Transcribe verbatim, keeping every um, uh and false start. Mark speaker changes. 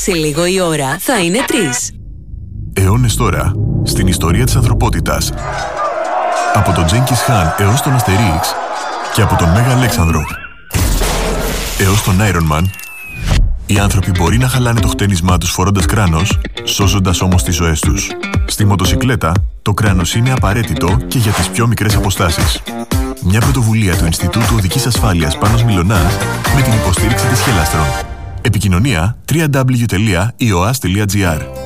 Speaker 1: Σε λίγο η ώρα θα είναι τρεις.
Speaker 2: Αιώνες τώρα, στην ιστορία της ανθρωπότητας. Από τον Τζένκις Χάν έως τον Αστερίξ και από τον Μέγα Αλέξανδρο έως τον Iron Man, οι άνθρωποι μπορεί να χαλάνε το χτένισμά τους φορώντας κράνος, σώζοντας όμως τις ζωές τους. Στη μοτοσικλέτα, το κράνος είναι απαραίτητο και για τις πιο μικρές αποστάσεις. Μια πρωτοβουλία του Ινστιτούτου Οδικής Ασφάλειας Πάνος Μιλωνάς με την υποστήριξη της Χελάστρον. Επικοινωνία double-u double-u double-u τελεία ι ο ας τελεία τζι άρ.